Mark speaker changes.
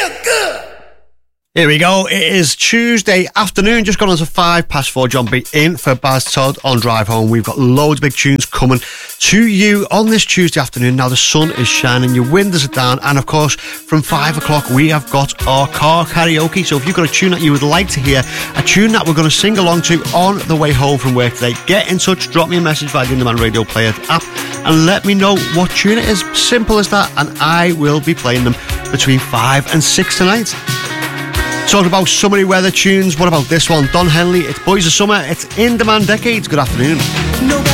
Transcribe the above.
Speaker 1: Here we go. It is Tuesday afternoon, just gone on to 4:05. John B in for Baz Todd on Drive Home. We've got loads of big tunes coming to you on this Tuesday afternoon. Now the sun is shining, your windows are down, and of course from 5 o'clock we have got our car karaoke. So if you've got a tune that you would like to hear, a tune that we're going to sing along to on the way home from work today, get in touch, drop me a message via the Underman Radio Player app and let me know what tune it is. Simple as that, and I will be playing them between 5 and 6 tonight. Talking about summery weather tunes, what about this one? Don Henley, it's Boys of Summer, it's In Demand Decades. Good afternoon.